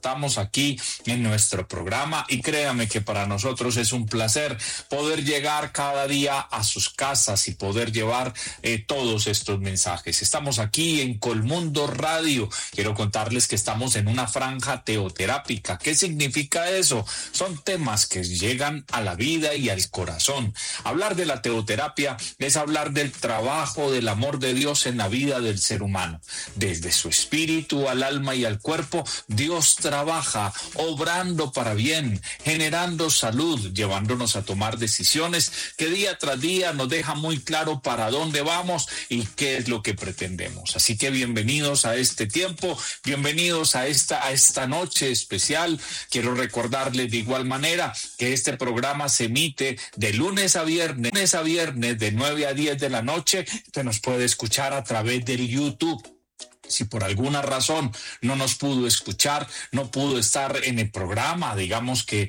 estamos aquí en nuestro programa y créame que para nosotros es un placer poder llegar cada día a sus casas y poder llevar todos estos mensajes. Estamos aquí en Colmundo Radio. Quiero contarles que estamos en una franja teoterápica. ¿Qué significa eso? Son temas que llegan a la vida y al corazón. Hablar de la teoterapia es hablar del trabajo del amor de Dios en la vida del ser humano. Desde su espíritu al alma y al cuerpo, Dios trabaja obrando para bien, generando salud, llevándonos a tomar decisiones que día tras día nos deja muy claro para dónde vamos y qué es lo que pretendemos. Así que bienvenidos a este tiempo, bienvenidos a esta noche especial. Quiero recordarles de igual manera que este programa se emite de lunes a viernes de 9 a 10 de la noche. Usted nos puede escuchar a través del YouTube. Si por alguna razón no nos pudo escuchar, no pudo estar en el programa, digamos que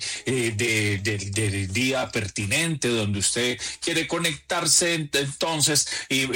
del día pertinente donde usted quiere conectarse, entonces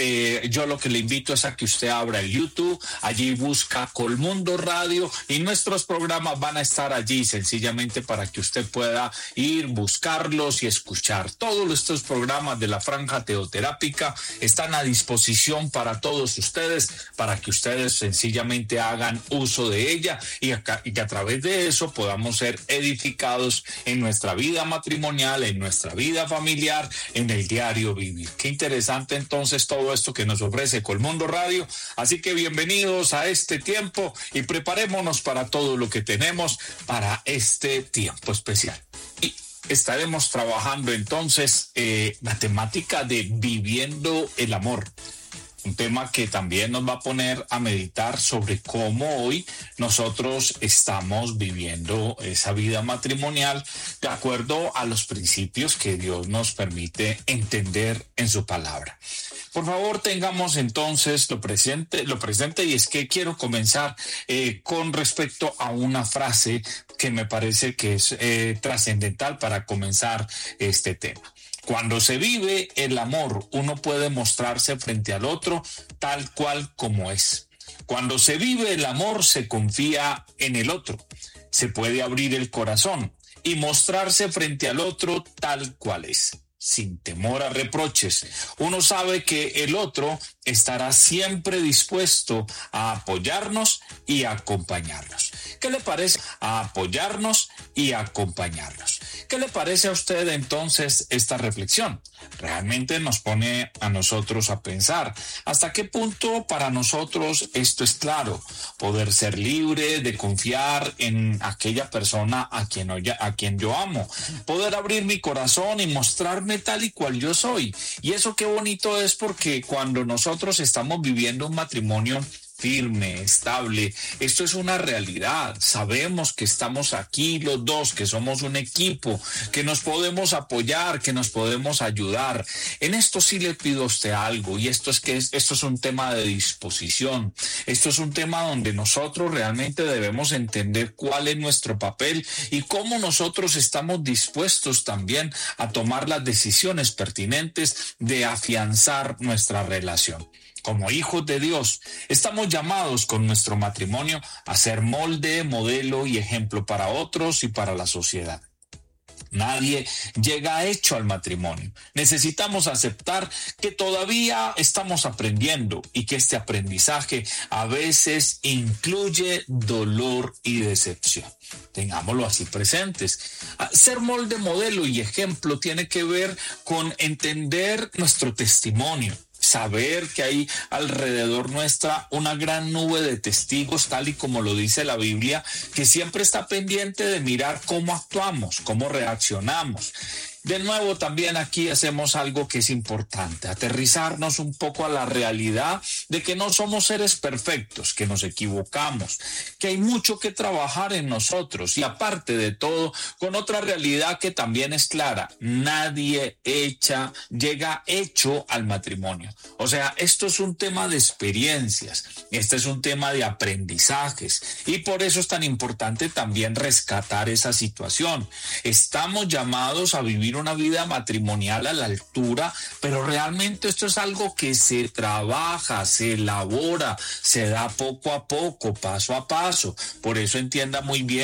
yo lo que le invito es a que usted abra el YouTube, allí busca Colmundo Radio y nuestros programas van a estar allí sencillamente para que usted pueda ir, buscarlos y escuchar. Todos estos programas de la franja teoterápica están a disposición para todos ustedes, para que ustedes sencillamente hagan uso de ella y que a través de eso podamos ser edificados en nuestra vida matrimonial, en nuestra vida familiar, en el diario vivir. Qué interesante entonces todo esto que nos ofrece Colmundo Radio. Así que bienvenidos a este tiempo y preparémonos para todo lo que tenemos para este tiempo especial. Y estaremos trabajando entonces la temática de viviendo el amor. Un tema que también nos va a poner a meditar sobre cómo hoy nosotros estamos viviendo esa vida matrimonial de acuerdo a los principios que Dios nos permite entender en su palabra. Por favor, tengamos entonces lo presente y es que quiero comenzar con respecto a una frase que me parece que es trascendental para comenzar este tema. Cuando se vive el amor, uno puede mostrarse frente al otro tal cual como es. Cuando se vive el amor, se confía en el otro. Se puede abrir el corazón y mostrarse frente al otro tal cual es, sin temor a reproches. Uno sabe que el otro estará siempre dispuesto a apoyarnos y a acompañarnos. ¿Qué le parece? A apoyarnos y a acompañarnos. ¿Qué le parece a usted entonces esta reflexión? Realmente nos pone a nosotros a pensar hasta qué punto para nosotros esto es claro, poder ser libre de confiar en aquella persona a quien yo amo, poder abrir mi corazón y mostrarme tal y cual yo soy. Y eso qué bonito es, porque cuando nosotros estamos viviendo un matrimonio firme, estable, esto es una realidad. Sabemos que estamos aquí los dos, que somos un equipo, que nos podemos apoyar, que nos podemos ayudar. En esto sí le pido a usted algo, y esto es un tema de disposición. Esto es un tema donde nosotros realmente debemos entender cuál es nuestro papel y cómo nosotros estamos dispuestos también a tomar las decisiones pertinentes de afianzar nuestra relación. Como hijos de Dios, estamos llamados con nuestro matrimonio a ser molde, modelo y ejemplo para otros y para la sociedad. Nadie llega hecho al matrimonio. Necesitamos aceptar que todavía estamos aprendiendo y que este aprendizaje a veces incluye dolor y decepción. Tengámoslo así presentes. Ser molde, modelo y ejemplo tiene que ver con entender nuestro testimonio. Saber que hay alrededor nuestra una gran nube de testigos, tal y como lo dice la Biblia, que siempre está pendiente de mirar cómo actuamos, cómo reaccionamos. De nuevo, también aquí hacemos algo que es importante, aterrizarnos un poco a la realidad de que no somos seres perfectos, que nos equivocamos, que hay mucho que trabajar en nosotros y aparte de todo, con otra realidad que también es clara, nadie llega hecho al matrimonio. O sea, esto es un tema de experiencias, este es un tema de aprendizajes y por eso es tan importante también rescatar esa situación. Estamos llamados a vivir una vida matrimonial a la altura, pero realmente esto es algo que se trabaja, se elabora, se da poco a poco, paso a paso. Por eso entienda muy bien